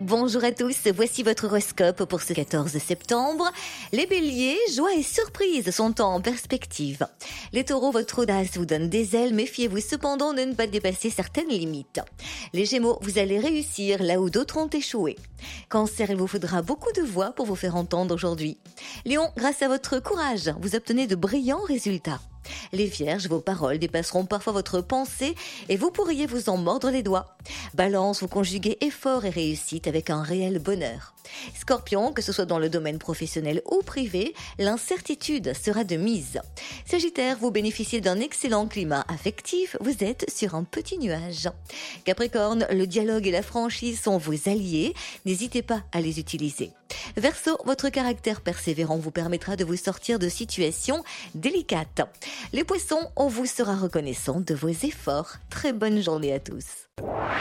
Bonjour à tous, voici votre horoscope pour ce 14 septembre. Les béliers, joie et surprise sont en perspective. Les taureaux, votre audace vous donne des ailes, méfiez-vous cependant de ne pas dépasser certaines limites. Les gémeaux, vous allez réussir là où d'autres ont échoué. Cancer, il vous faudra beaucoup de voix pour vous faire entendre aujourd'hui. Lion, grâce à votre courage, vous obtenez de brillants résultats. Les vierges, vos paroles dépasseront parfois votre pensée et vous pourriez vous en mordre les doigts. Balance, vous conjuguez effort et réussite avec un réel bonheur. Scorpion, que ce soit dans le domaine professionnel ou privé, l'incertitude sera de mise. Sagittaire, vous bénéficiez d'un excellent climat affectif, vous êtes sur un petit nuage. Capricorne, le dialogue et la franchise sont vos alliés, n'hésitez pas à les utiliser. Verseau, votre caractère persévérant vous permettra de vous sortir de situations délicates. Les poissons, on vous sera reconnaissant de vos efforts. Très bonne journée à tous.